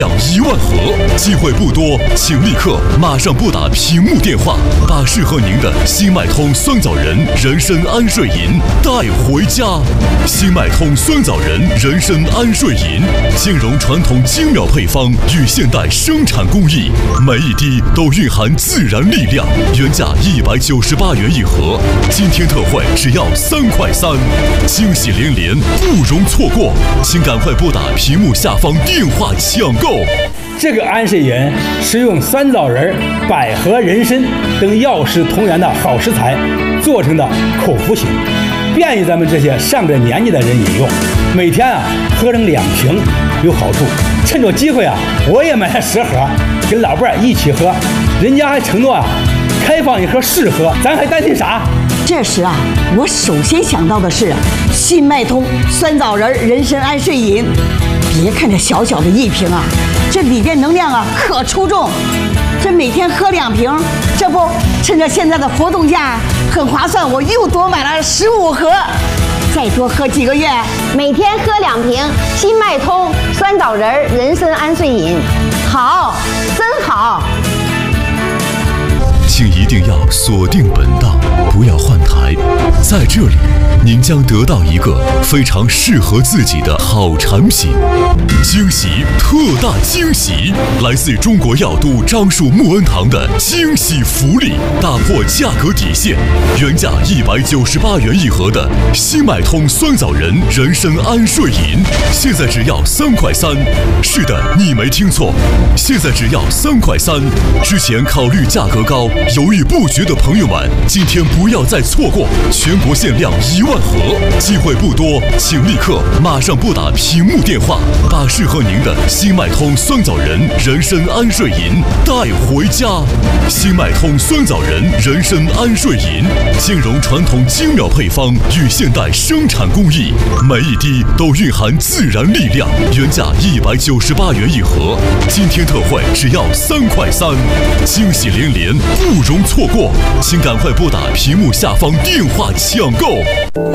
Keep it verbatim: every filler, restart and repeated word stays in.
一万盒，机会不多，请立刻马上拨打屏幕电话，把适合您的新脉通酸枣仁人参安睡饮带回家。新脉通酸枣仁人参安睡饮，兼容传统精妙配方与现代生产工艺，每一滴都蕴含自然力量。原价一百九十八元一盒，今天特惠只要三块三，惊喜连连，不容错过，请赶快拨打屏幕下方电话抢购。 这个安睡饮是用酸枣仁、百合、人参等药食同源的好食材做成的口服型，便于咱们这些上了年纪的人饮用。每天啊喝上两瓶有好处。趁着机会啊，我也买了十盒，跟老伴儿一起喝。人家还承诺啊，开放一盒试喝，咱还担心啥？ 这时啊，我首先想到的是新脉通酸枣仁人参安睡饮。别看这小小的一瓶啊，这里边能量啊可出众。这每天喝两瓶，这不趁着现在的活动价很划算，我又多买了十五盒。再多喝几个月， 每天喝两瓶新脉通酸枣仁人参安睡饮，好，真好。 请一定要锁定本档，不要换台。在这里，您将得到一个非常适合自己的好产品。惊喜，特大惊喜！来自中国药都樟树木恩堂的惊喜福利，打破价格底线。原价一百九十八元一盒的新脉通酸枣仁人参安睡饮，现在只要三块三。是的，你没听错，现在只要三块三。之前考虑价格高，犹豫不决的朋友们，今天不要再错过，全国限量一万盒，机会不多，请立刻马上拨打屏幕电话，把适合您的新脉通酸枣仁人参安睡饮带回家。新脉通酸枣仁人参安睡饮，兼容传统精妙配方与现代生产工艺，每一滴都蕴含自然力量。原价一百九十八元一盒，今天特惠只要三块三，惊喜连连，不容错过，请赶快拨打屏幕下方电话抢购。